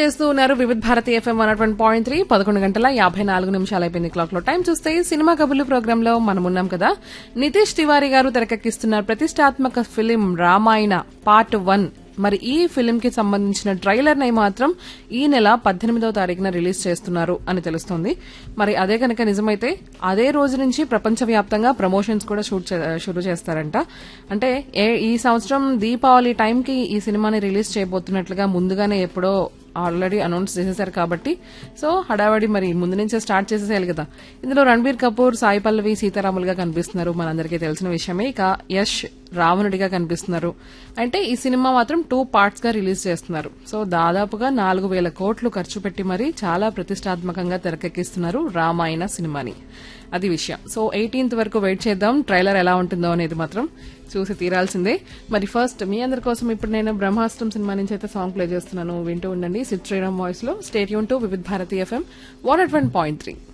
చేస్తూ ఉన్నారు వివిధ భారతి ఎఫ్ఎం 101.3 11:54 అయిపోయింది క్లాక్ లో. టైం చూస్తే సినిమా కబుర్లు ప్రోగ్రామ్ లో మనం ఉన్నాం కదా. నితీష్ తివారీ గారు తెరకెక్కిస్తున్న ప్రతిష్టాత్మక ఫిలిం రామాయణ పార్ట్ 1. మరి ఈ ఫిలిం కి సంబంధించిన ట్రైలర్ ని మాత్రం ఈ నెల 18వ తారీఖున రిలీజ్ చేస్తున్నారు అని తెలుస్తోంది. మరి అదే కనుక నిజమైతే అదే రోజు నుంచి ప్రపంచవ్యాప్తంగా ప్రమోషన్స్ కూడా షురూ చేస్తారంట. అంటే ఈ సంవత్సరం దీపావళి టైంకి ఈ సినిమాని రిలీజ్ చేయబోతున్నట్లుగా ముందుగానే ఎప్పుడో ఆల్రెడీ అనౌన్స్ చేసేశారు కాబట్టి సో హడావడి మరి ముందు నుంచే స్టార్ట్ చేసేసేయాలి కదా. ఇందులో రణబీర్ కపూర్, సాయి పల్లవి సీతారాములుగా కనిపిస్తున్నారు, మనందరికీ తెలిసిన విషయమే. ఇక యష్ రావణుడిగా కనిపిస్తున్నారు. అంటే ఈ సినిమా మాత్రం 2 పార్ట్స్ గా రిలీజ్ చేస్తున్నారు. సో దాదాపుగా 4,000 కోట్లు ఖర్చు పెట్టి మరి చాలా ప్రతిష్టాత్మకంగా తెరకెక్కిస్తున్నారు రామాయణ సినిమాని. అది విషయం. సో 18th వరకు వెయిట్ చేద్దాం, ట్రైలర్ ఎలా ఉంటుందో అనేది మాత్రం చూసి తీరాల్సిందే. మరి ఫస్ట్ మీ అందరి కోసం ఇప్పుడు నేను బ్రహ్మాస్త్రం సినిమా నుంచి అయితే సాంగ్ ప్లే చేస్తున్నాను, వింటూ ఉండండి. సిద్ శ్రీరామ్ వాయిస్ లో. స్టే ట్యూన్ టు వివిధ భారతి ఎఫ్ఎం 101.3.